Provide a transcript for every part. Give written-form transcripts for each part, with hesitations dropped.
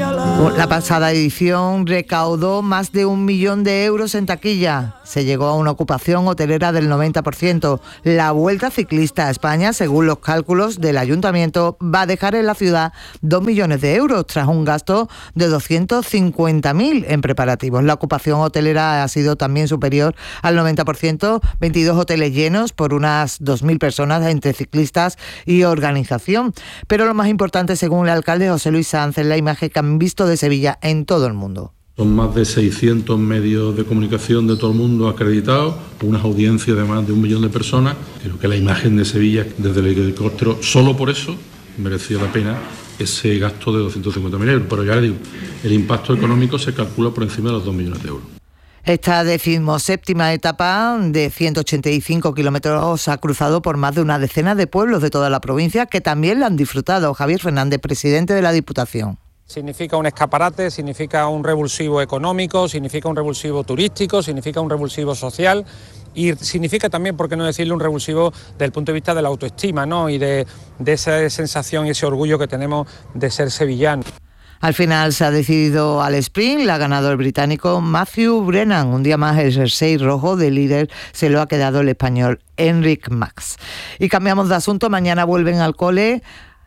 La pasada edición recaudó más de 1 millón de euros en taquilla. Se llegó a una ocupación hotelera del 90%. La Vuelta Ciclista a España, según los cálculos del Ayuntamiento, va a dejar en la ciudad 2 millones de euros, tras un gasto de 250.000 en preparativos. La ocupación hotelera ha sido también superior al 90%, 22 hoteles llenos por unas 2.000 personas entre ciclistas y organización. Pero lo más importante, según el alcalde José Luis Sanz, es la imagen que han visto de Sevilla en todo el mundo. Son más de 600 medios de comunicación de todo el mundo acreditados, unas audiencias de más de 1 millón de personas. Creo que la imagen de Sevilla desde el helicóptero, solo por eso, merecía la pena ese gasto de 250.000 euros. Pero ya le digo, el impacto económico se calcula por encima de los 2 millones de euros. Esta 17ª etapa de 185 kilómetros ha cruzado por más de una decena de pueblos de toda la provincia que también la han disfrutado. Javier Fernández, presidente de la Diputación. Significa un escaparate, significa un revulsivo económico, significa un revulsivo turístico, significa un revulsivo social y significa también, por qué no decirlo, un revulsivo desde el punto de vista de la autoestima, ¿no? Y de esa sensación y ese orgullo que tenemos de ser sevillanos. Al final se ha decidido al sprint, la ha ganado el británico Matthew Brennan. Un día más el jersey rojo de líder se lo ha quedado el español Enric Mas. Y cambiamos de asunto, mañana vuelven al cole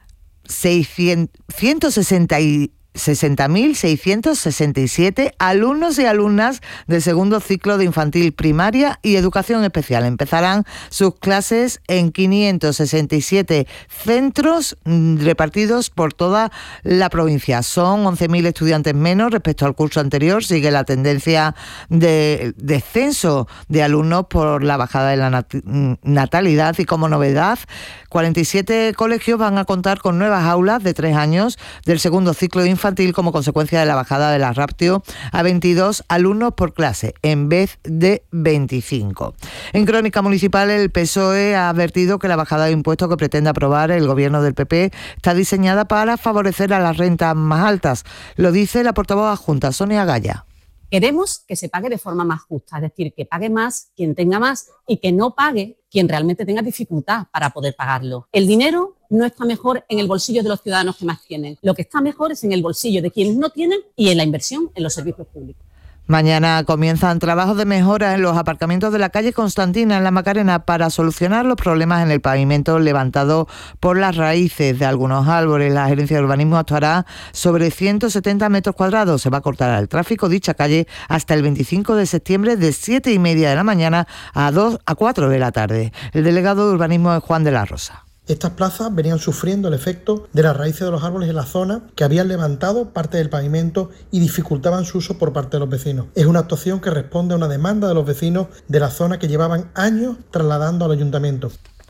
60.667 alumnos y alumnas del segundo ciclo de infantil primaria y educación especial. Empezarán sus clases en 567 centros repartidos por toda la provincia. Son 11.000 estudiantes menos respecto al curso anterior. Sigue la tendencia de descenso de alumnos por la bajada de la natalidad y, como novedad, 47 colegios van a contar con nuevas aulas de 3 años del segundo ciclo de infantil como consecuencia de la bajada de la ratio a 22 alumnos por clase en vez de 25. En Crónica Municipal, el PSOE ha advertido que la bajada de impuestos que pretende aprobar el gobierno del PP está diseñada para favorecer a las rentas más altas. Lo dice la portavoz adjunta, Sonia Gaya. Queremos que se pague de forma más justa, es decir, que pague más quien tenga más y que no pague quien realmente tenga dificultad para poder pagarlo. El dinero no está mejor en el bolsillo de los ciudadanos que más tienen. Lo que está mejor es en el bolsillo de quienes no tienen y en la inversión en los servicios públicos. Mañana comienzan trabajos de mejora en los aparcamientos de la calle Constantina, en la Macarena, para solucionar los problemas en el pavimento levantado por las raíces de algunos árboles. La Gerencia de Urbanismo actuará sobre 170 metros cuadrados. Se va a cortar el tráfico dicha calle hasta el 25 de septiembre de 7:30 de la mañana a 4 de la tarde. El delegado de Urbanismo es Juan de la Rosa. Estas plazas venían sufriendo el efecto de las raíces de los árboles en la zona que habían levantado parte del pavimento y dificultaban su uso por parte de los vecinos. Es una actuación que responde a una demanda de los vecinos de la zona que llevaban años trasladando al ayuntamiento.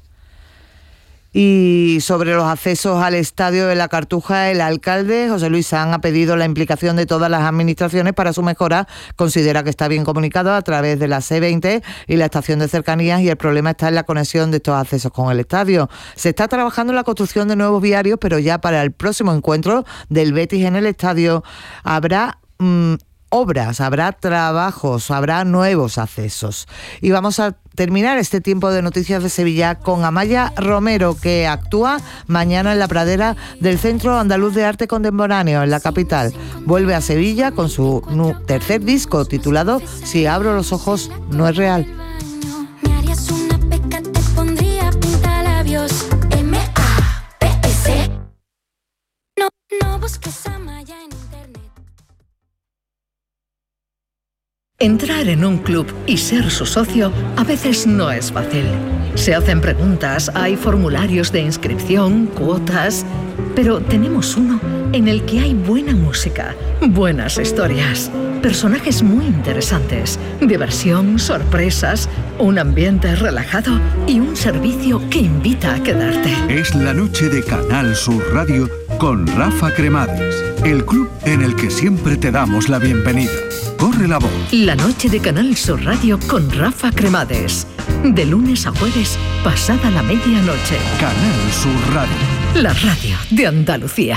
Y sobre los accesos al estadio de la Cartuja, el alcalde José Luis Sanz ha pedido la implicación de todas las administraciones para su mejora. Considera que está bien comunicado a través de la C20 y la estación de cercanías, y el problema está en la conexión de estos accesos con el estadio. Se está trabajando en la construcción de nuevos viarios, pero ya para el próximo encuentro del Betis en el estadio habrá obras, habrá trabajos, habrá nuevos accesos. Y vamos a terminar este tiempo de noticias de Sevilla con Amaya Romero, que actúa mañana en la pradera del Centro Andaluz de Arte Contemporáneo en la capital. Vuelve a Sevilla con su tercer disco titulado Si abro los ojos no es real. Me harías una peca, te pondría pintalabios. M-A-P-S. No busques a Maya en internet. Entrar en un club y ser su socio a veces no es fácil. Se hacen preguntas, hay formularios de inscripción, cuotas, pero tenemos uno en el que hay buena música, buenas historias, personajes muy interesantes, diversión, sorpresas, un ambiente relajado y un servicio que invita a quedarte. Es la noche de Canal Sur Radio con Rafa Cremades, el club en el que siempre te damos la bienvenida. Corre la voz. La noche de Canal Sur Radio con Rafa Cremades. De lunes a jueves, pasada la medianoche. Canal Sur Radio. La radio de Andalucía.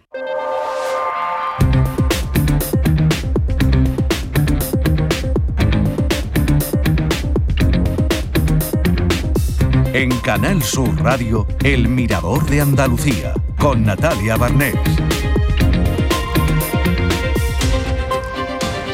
En Canal Sur Radio, El Mirador de Andalucía, con Natalia Barnés.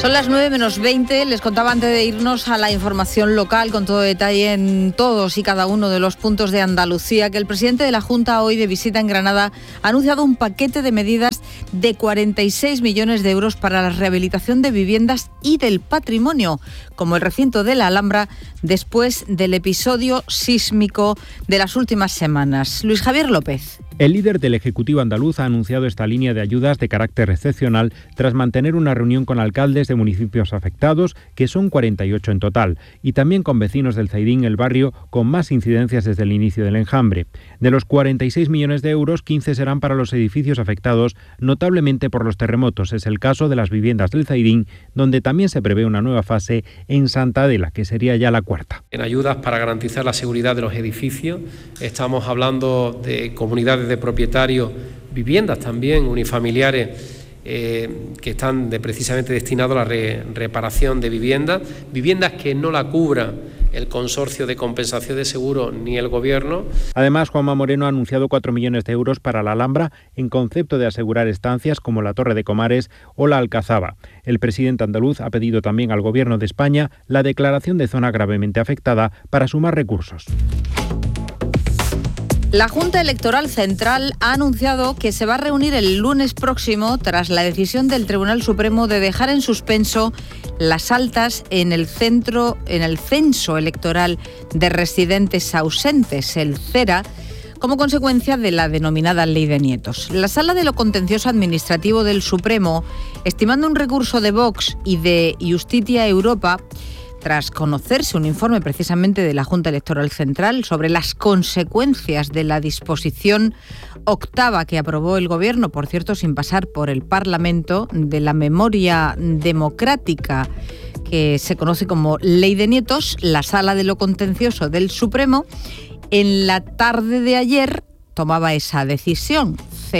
Son las 9:20, les contaba antes de irnos a la información local con todo detalle en todos y cada uno de los puntos de Andalucía, que el presidente de la Junta, hoy de visita en Granada, ha anunciado un paquete de medidas de 46 millones de euros para la rehabilitación de viviendas y del patrimonio, como el recinto de la Alhambra, después del episodio sísmico de las últimas semanas. Luis Javier López. El líder del Ejecutivo andaluz ha anunciado esta línea de ayudas de carácter excepcional tras mantener una reunión con alcaldes de municipios afectados, que son 48 en total, y también con vecinos del Zaidín, el barrio con más incidencias desde el inicio del enjambre. De los 46 millones de euros, 15 serán para los edificios afectados notablemente por los terremotos. Es el caso de las viviendas del Zaidín, donde también se prevé una nueva fase en Santa Adela, que sería ya la cuarta. En ayudas para garantizar la seguridad de los edificios, estamos hablando de comunidades de propietarios, viviendas también unifamiliares que están precisamente destinados a la reparación de viviendas que no la cubra el consorcio de compensación de seguro ni el Gobierno. Además, Juanma Moreno ha anunciado 4 millones de euros para la Alhambra en concepto de asegurar estancias como la Torre de Comares o la Alcazaba. El presidente andaluz ha pedido también al Gobierno de España la declaración de zona gravemente afectada para sumar recursos. La Junta Electoral Central ha anunciado que se va a reunir el lunes próximo tras la decisión del Tribunal Supremo de dejar en suspenso las altas en el censo electoral de residentes ausentes, el CERA, como consecuencia de la denominada Ley de Nietos. La Sala de lo Contencioso Administrativo del Supremo, estimando un recurso de Vox y de Justitia Europa, tras conocerse un informe precisamente de la Junta Electoral Central sobre las consecuencias de la disposición octava que aprobó el Gobierno, por cierto, sin pasar por el Parlamento, de la memoria democrática que se conoce como Ley de Nietos, la Sala de lo Contencioso del Supremo, en la tarde de ayer tomaba esa decisión: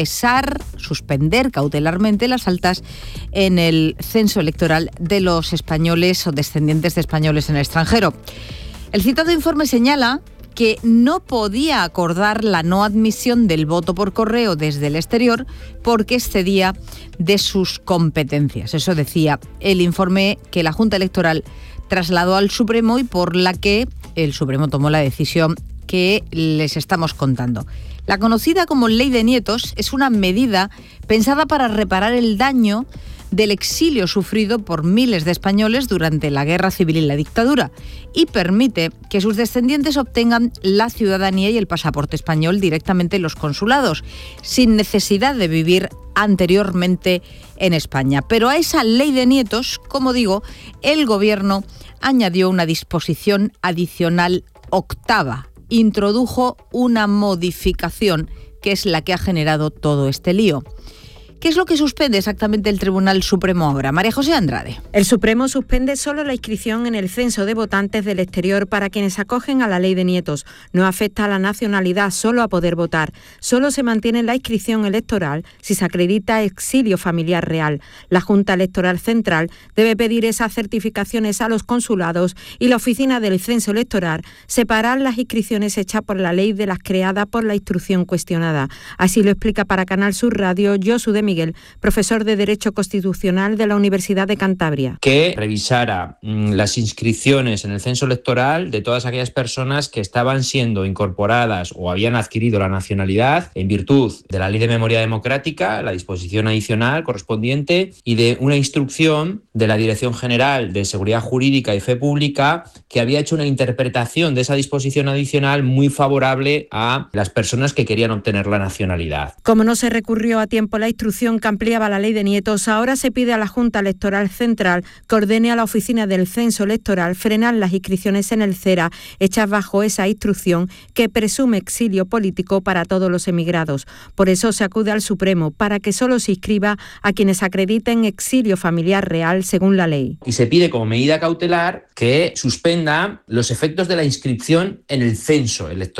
suspender cautelarmente las altas en el censo electoral de los españoles o descendientes de españoles en el extranjero. El citado informe señala que no podía acordar la no admisión del voto por correo desde el exterior porque excedía de sus competencias. Eso decía el informe que la Junta Electoral trasladó al Supremo y por la que el Supremo tomó la decisión que les estamos contando. La conocida como Ley de Nietos es una medida pensada para reparar el daño del exilio sufrido por miles de españoles durante la Guerra Civil y la dictadura y permite que sus descendientes obtengan la ciudadanía y el pasaporte español directamente en los consulados, sin necesidad de vivir anteriormente en España. Pero a esa Ley de Nietos, como digo, el Gobierno añadió una disposición adicional octava. Introdujo una modificación que es la que ha generado todo este lío. ¿Qué es lo que suspende exactamente el Tribunal Supremo ahora? María José Andrade. El Supremo suspende solo la inscripción en el censo de votantes del exterior para quienes acogen a la Ley de Nietos. No afecta a la nacionalidad, solo a poder votar. Solo se mantiene la inscripción electoral si se acredita exilio familiar real. La Junta Electoral Central debe pedir esas certificaciones a los consulados y la Oficina del Censo Electoral separar las inscripciones hechas por la ley de las creadas por la instrucción cuestionada. Así lo explica para Canal Sur Radio Josu de Miguel, profesor de Derecho Constitucional de la Universidad de Cantabria. Que revisara las inscripciones en el censo electoral de todas aquellas personas que estaban siendo incorporadas o habían adquirido la nacionalidad en virtud de la Ley de Memoria Democrática, la disposición adicional correspondiente, y de una instrucción de la Dirección General de Seguridad Jurídica y Fe Pública que había hecho una interpretación de esa disposición adicional muy favorable a las personas que querían obtener la nacionalidad. Como no se recurrió a tiempo la instrucción que ampliaba la Ley de Nietos, ahora se pide a la Junta Electoral Central que ordene a la Oficina del Censo Electoral frenar las inscripciones en el CERA hechas bajo esa instrucción que presume exilio político para todos los emigrados. Por eso se acude al Supremo para que solo se inscriba a quienes acrediten exilio familiar real según la ley. Y se pide como medida cautelar que suspenda los efectos de la inscripción en el censo electoral.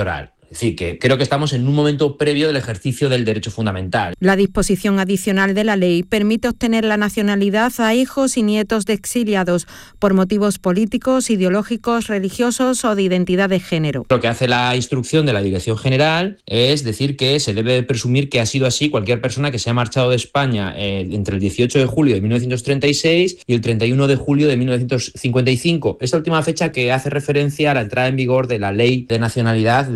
Es decir, que creo que estamos en un momento previo del ejercicio del derecho fundamental. La disposición adicional de la ley permite obtener la nacionalidad a hijos y nietos de exiliados por motivos políticos, ideológicos, religiosos o de identidad de género. Lo que hace la instrucción de la Dirección General es decir que se debe presumir que ha sido así cualquier persona que se ha marchado de España entre el 18 de julio de 1936 y el 31 de julio de 1955. Esta última fecha que hace referencia a la entrada en vigor de la ley de nacionalidad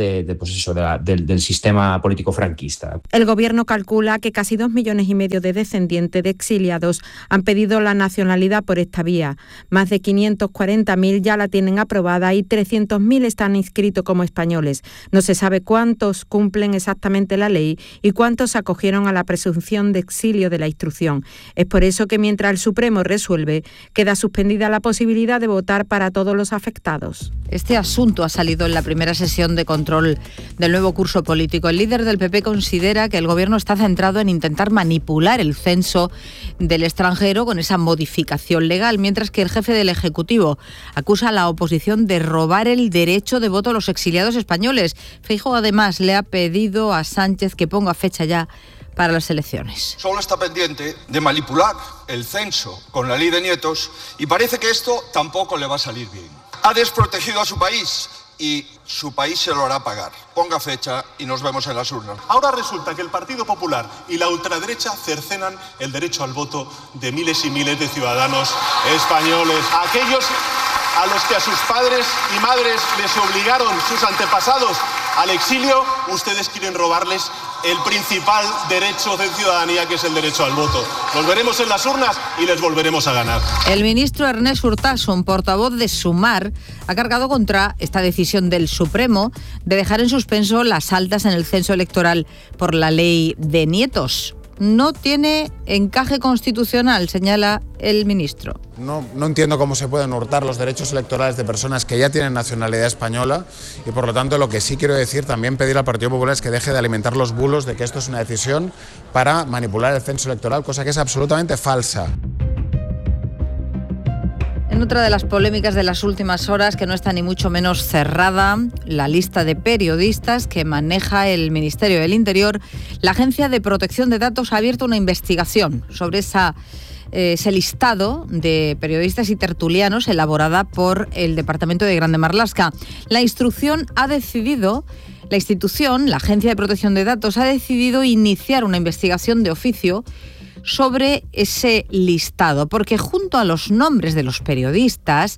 del sistema político franquista. El gobierno calcula que casi 2,5 millones de descendientes de exiliados han pedido la nacionalidad por esta vía. Más de 540.000 ya la tienen aprobada y 300.000 están inscritos como españoles. No se sabe cuántos cumplen exactamente la ley y cuántos se acogieron a la presunción de exilio de la instrucción. Es por eso que mientras el Supremo resuelve, queda suspendida la posibilidad de votar para todos los afectados. Este asunto ha salido en la primera sesión de control del nuevo curso político. El líder del PP considera que el gobierno está centrado en intentar manipular el censo del extranjero con esa modificación legal, mientras que el jefe del Ejecutivo acusa a la oposición de robar el derecho de voto a los exiliados españoles. Feijóo además le ha pedido a Sánchez que ponga fecha ya para las elecciones. Solo está pendiente de manipular el censo con la ley de nietos y parece que esto tampoco le va a salir bien. Ha desprotegido a su país y su país se lo hará pagar. Ponga fecha y nos vemos en las urnas. Ahora resulta que el Partido Popular y la ultraderecha cercenan el derecho al voto de miles y miles de ciudadanos españoles. Aquellos a los que a sus padres y madres les obligaron sus antepasados al exilio, ustedes quieren robarles el principal derecho de ciudadanía, que es el derecho al voto. Nos veremos en las urnas y les volveremos a ganar. El ministro Ernest Urtasun, portavoz de Sumar, ha cargado contra esta decisión del Supremo de dejar en suspenso las altas en el censo electoral por la ley de nietos. No tiene encaje constitucional, señala el ministro. No entiendo cómo se pueden hurtar los derechos electorales de personas que ya tienen nacionalidad española y por lo tanto lo que sí quiero decir, también pedir al Partido Popular es que deje de alimentar los bulos de que esto es una decisión para manipular el censo electoral, cosa que es absolutamente falsa. En otra de las polémicas de las últimas horas, que no está ni mucho menos cerrada, la lista de periodistas que maneja el Ministerio del Interior, la Agencia de Protección de Datos ha abierto una investigación sobre ese listado de periodistas y tertulianos elaborada por el Departamento de Grande Marlaska. La institución, la Agencia de Protección de Datos, ha decidido iniciar una investigación de oficio sobre ese listado, porque junto a los nombres de los periodistas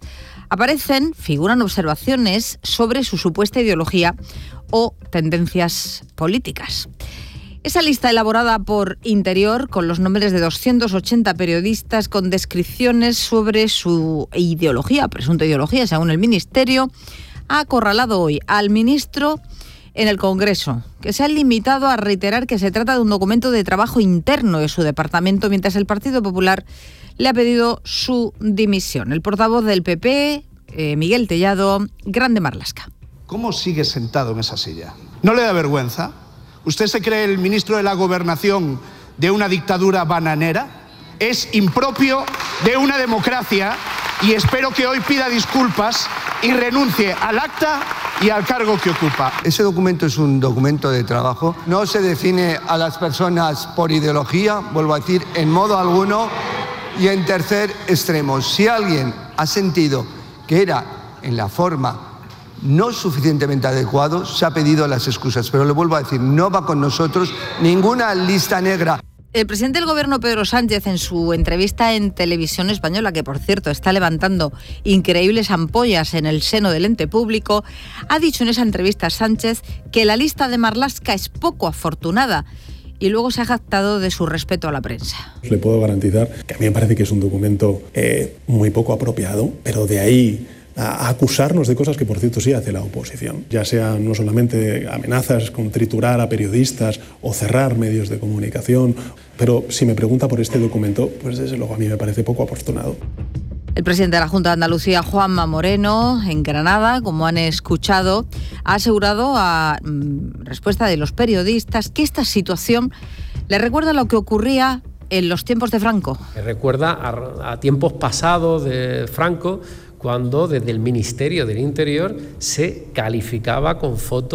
figuran observaciones sobre su supuesta ideología o tendencias políticas. Esa lista elaborada por Interior, con los nombres de 280 periodistas con descripciones sobre su ideología, presunta ideología, según el Ministerio, ha acorralado hoy al ministro en el Congreso, que se ha limitado a reiterar que se trata de un documento de trabajo interno de su departamento, mientras el Partido Popular le ha pedido su dimisión. El portavoz del PP, Miguel Tellado, Grande Marlaska. ¿Cómo sigue sentado en esa silla? ¿No le da vergüenza? ¿Usted se cree el ministro de la Gobernación de una dictadura bananera? Es impropio de una democracia y espero que hoy pida disculpas y renuncie al acta y al cargo que ocupa. Ese documento es un documento de trabajo. No se define a las personas por ideología, vuelvo a decir, en modo alguno. Y en tercer extremo, si alguien ha sentido que era en la forma no suficientemente adecuado, se ha pedido las excusas. Pero le vuelvo a decir, no va con nosotros ninguna lista negra. El presidente del Gobierno, Pedro Sánchez, en su entrevista en Televisión Española, que por cierto está levantando increíbles ampollas en el seno del ente público, ha dicho en esa entrevista Sánchez que la lista de Marlaska es poco afortunada y luego se ha jactado de su respeto a la prensa. Le puedo garantizar que a mí me parece que es un documento muy poco apropiado, pero de ahí a acusarnos de cosas que, por cierto, sí hace la oposición, ya sean no solamente amenazas con triturar a periodistas o cerrar medios de comunicación, pero si me pregunta por este documento, pues desde luego a mí me parece poco afortunado. El presidente de la Junta de Andalucía, Juanma Moreno, en Granada, como han escuchado, ha asegurado a respuesta de los periodistas que esta situación le recuerda lo que ocurría en los tiempos de Franco. Me recuerda a tiempos pasados de Franco, cuando desde el Ministerio del Interior se calificaba con fotos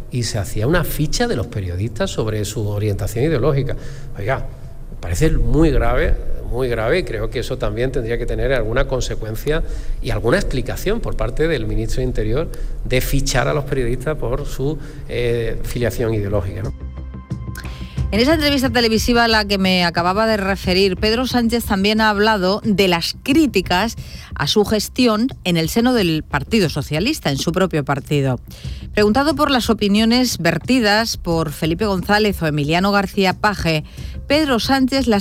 y se hacía una ficha de los periodistas sobre su orientación ideológica. Oiga, me parece muy grave, y creo que eso también tendría que tener alguna consecuencia y alguna explicación por parte del ministro de Interior de fichar a los periodistas por su filiación ideológica, ¿no? En esa entrevista televisiva a la que me acababa de referir, Pedro Sánchez también ha hablado de las críticas a su gestión en el seno del Partido Socialista, en su propio partido. Preguntado por las opiniones vertidas por Felipe González o Emiliano García Paje, Pedro Sánchez las